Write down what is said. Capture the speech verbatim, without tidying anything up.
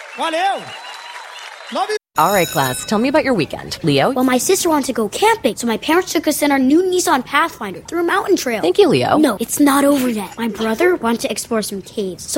Valeu! Love you! All right, class, tell me about your weekend. Leo? Well, my sister wanted to go camping, so my parents took us in our new Nissan Pathfinder through a mountain trail. Thank you, Leo. No, it's not over yet. My brother wanted to explore some caves, so